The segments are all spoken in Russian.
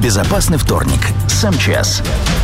Безопасный вторник с МЧС.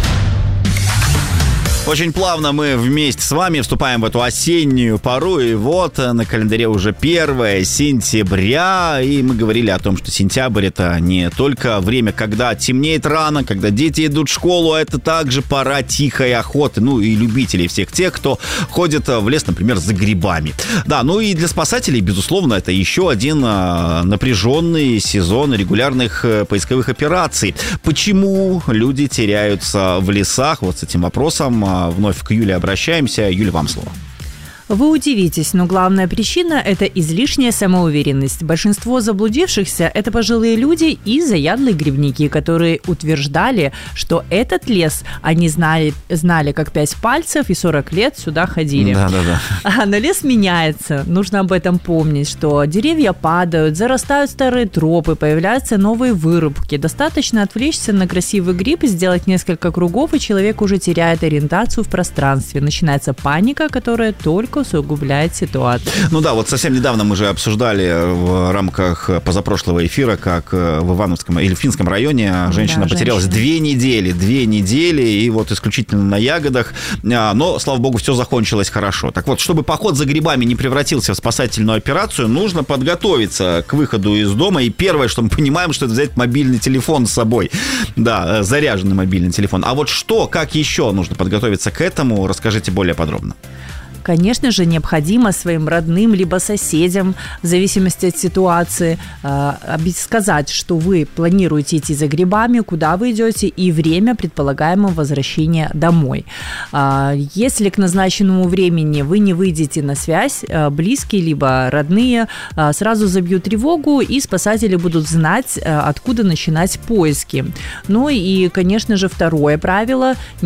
Очень плавно мы вместе с вами вступаем в эту осеннюю пору, и вот на календаре уже 1 сентября, и мы говорили о том, что сентябрь — это не только время, когда темнеет рано, когда дети идут в школу, а это также пора тихой охоты, ну и любителей всех тех, кто ходит в лес, например, за грибами. Да, ну и для спасателей, безусловно, это еще один напряженный сезон регулярных поисковых операций. Почему люди теряются в лесах? Вот с этим вопросом вновь к Юле обращаемся. Юля, вам слово. Вы удивитесь, но главная причина – это излишняя самоуверенность. Большинство заблудившихся – это пожилые люди и заядлые грибники, которые утверждали, что этот лес они знали как 5 пальцев и 40 лет сюда ходили. Да. Но лес меняется. Нужно об этом помнить, что деревья падают, зарастают старые тропы, появляются новые вырубки. Достаточно отвлечься на красивый гриб, сделать несколько кругов, и человек уже теряет ориентацию в пространстве. Начинается паника, которая только усугубляет ситуацию. Ну да, вот совсем недавно мы же обсуждали в рамках позапрошлого эфира, как в Ивановском или в Финском районе женщина потерялась 2 недели, и вот исключительно на ягодах, но, слава богу, все закончилось хорошо. Так вот, чтобы поход за грибами не превратился в спасательную операцию, нужно подготовиться к выходу из дома, и первое, что мы понимаем, что это взять мобильный телефон с собой. Да, заряженный мобильный телефон. А вот как еще нужно подготовиться к этому, расскажите более подробно. Конечно же, необходимо своим родным либо соседям, в зависимости от ситуации, сказать, что вы планируете идти за грибами, куда вы идете и время предполагаемого возвращения домой. Если к назначенному времени вы не выйдете на связь, близкие либо родные сразу забьют тревогу, и спасатели будут знать, откуда начинать поиски. Ну и, конечно же, второе правило –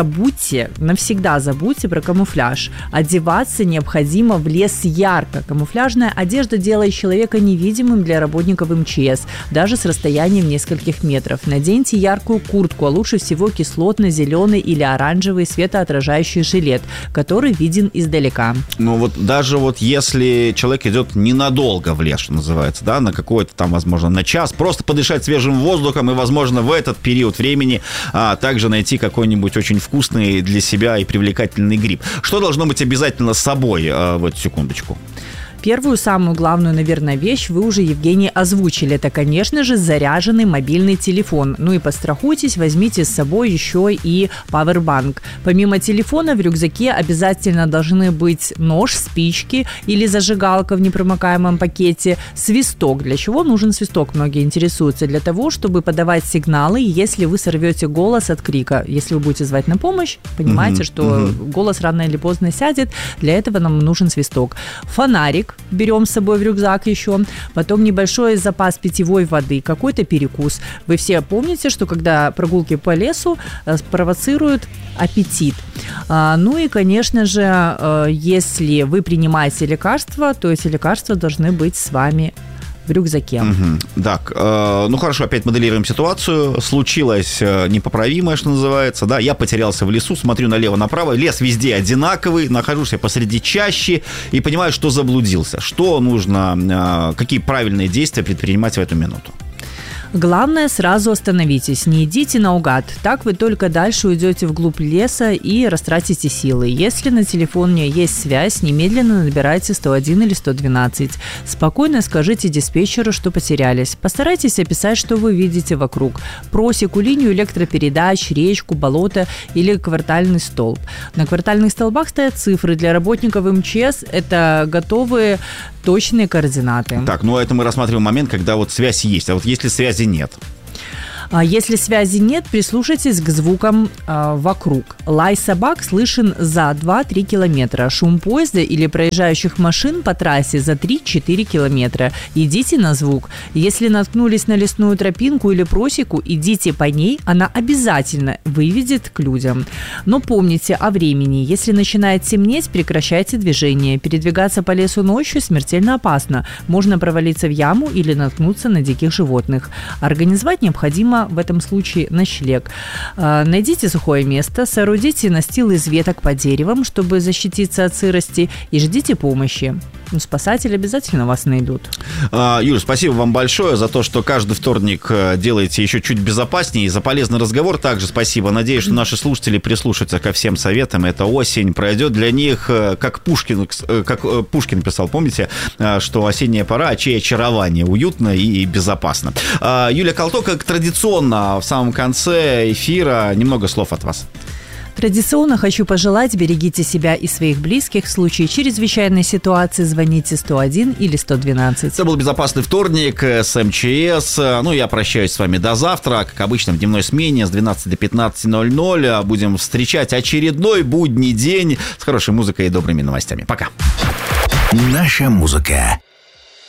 навсегда забудьте про камуфляж. Одеваться необходимо в лес ярко. Камуфляжная одежда делает человека невидимым для работников МЧС, даже с расстоянием нескольких метров. Наденьте яркую куртку, а лучше всего кислотно-зеленый или оранжевый светоотражающий жилет, который виден издалека. Ну вот даже вот если человек идет ненадолго в лес, что называется, да, на какой-то там, возможно, на час, просто подышать свежим воздухом и, возможно, в этот период времени также найти какой-нибудь очень вкусный для себя и привлекательный гриб. Что должно быть обязательно с собой в эту секундочку? Первую, самую главную, наверное, вещь вы уже, Евгений, озвучили. Это, конечно же, заряженный мобильный телефон. Ну и пострахуйтесь, возьмите с собой еще и пауэрбанк. Помимо телефона в рюкзаке обязательно должны быть нож, спички или зажигалка в непромокаемом пакете, свисток. Для чего нужен свисток? Многие интересуются. Для того, чтобы подавать сигналы, если вы сорвете голос от крика. Если вы будете звать на помощь, понимаете, что голос рано или поздно сядет. Для этого нам нужен свисток. Фонарик берем с собой в рюкзак еще, потом небольшой запас питьевой воды, какой-то перекус. Вы все помните, что когда прогулки по лесу провоцируют аппетит. Ну и, конечно же, если вы принимаете лекарства, то эти лекарства должны быть с вами в рюкзаке. Так, ну хорошо, опять моделируем ситуацию. Случилось непоправимое, что называется. Да, я потерялся в лесу, смотрю налево-направо. Лес везде одинаковый, нахожусь я посреди чащи и понимаю, что заблудился. Что нужно, какие правильные действия предпринимать в эту минуту? Главное, сразу остановитесь, не идите наугад. Так вы только дальше уйдете вглубь леса и растратите силы. Если на телефоне есть связь, немедленно набирайте 101 или 112. Спокойно скажите диспетчеру, что потерялись. Постарайтесь описать, что вы видите вокруг. Просеку, линию электропередач, речку, болото или квартальный столб. На квартальных столбах стоят цифры. Для работников МЧС это готовые точные координаты. Так, ну это мы рассматриваем момент, когда вот связь есть. А вот если связи нет? Если связи нет, прислушайтесь к звукам вокруг. Лай собак слышен за 2-3 километра. Шум поезда или проезжающих машин по трассе за 3-4 километра. Идите на звук. Если наткнулись на лесную тропинку или просеку, идите по ней, она обязательно выведет к людям. Но помните о времени. Если начинает темнеть, прекращайте движение. Передвигаться по лесу ночью смертельно опасно. Можно провалиться в яму или наткнуться на диких животных. Организовать необходимо в этом случае ночлег. Найдите сухое место, соорудите настил из веток по деревам, чтобы защититься от сырости, и ждите помощи. спасатели обязательно вас найдут. Юль, спасибо вам большое за то, что каждый вторник делаете еще чуть безопаснее, и за полезный разговор также спасибо. Надеюсь, что наши слушатели прислушаются ко всем советам. Эта осень пройдет для них, как Пушкин писал, помните, что осенняя пора, очей очарование, уютно и безопасно. Юлия Колто, как традиционно, в самом конце эфира немного слов от вас. Традиционно хочу пожелать: берегите себя и своих близких. В случае чрезвычайной ситуации звоните 101 или 112. Это был «Безопасный вторник» с МЧС. Я прощаюсь с вами до завтра. Как обычно, в дневной смене с 12 до 15:00 будем встречать очередной будний день с хорошей музыкой и добрыми новостями. Пока. Наша музыка.